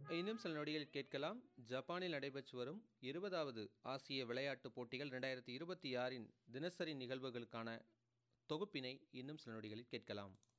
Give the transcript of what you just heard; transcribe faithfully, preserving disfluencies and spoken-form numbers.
இன்னும் சில நொடிகள் கேட்கலாம். ஜப்பானில் நடைபெற்று வரும் இருபதாவது ஆசிய விளையாட்டுப் போட்டிகள் இரண்டாயிரத்தி இருபத்தி ஆறின் தினசரி நிகழ்வுகளுக்கான தொகுப்பினை இன்னும் சில நொடிகளில் கேட்கலாம்.